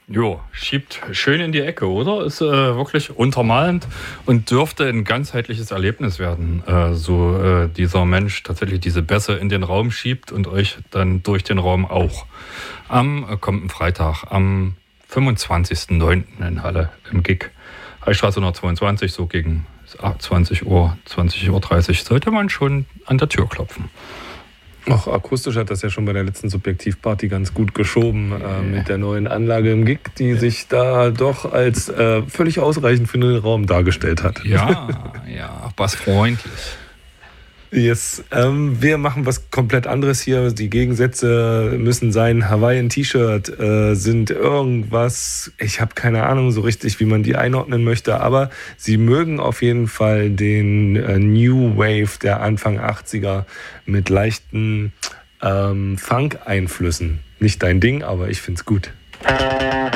Jo, schiebt schön in die Ecke, oder? Ist wirklich untermalend und dürfte ein ganzheitliches Erlebnis werden. Dieser Mensch tatsächlich diese Bässe in den Raum schiebt und euch dann durch den Raum auch. Am kommenden Freitag, am 25.09. in Halle im GIG. Heilstraße 122, so gegen 20 Uhr, 20.30 Uhr sollte man schon an der Tür klopfen. Auch akustisch hat das ja schon bei der letzten Subjektivparty ganz gut geschoben mit der neuen Anlage im GIG, die sich da doch als völlig ausreichend für den Raum dargestellt hat. Ja, bassfreundlich. Yes. Wir machen was komplett anderes hier. Die Gegensätze müssen sein. Hawaiian-T-Shirt sind irgendwas, ich habe keine Ahnung so richtig, wie man die einordnen möchte, aber sie mögen auf jeden Fall den New Wave der Anfang 80er mit leichten Funk-Einflüssen. Nicht dein Ding, aber ich find's gut.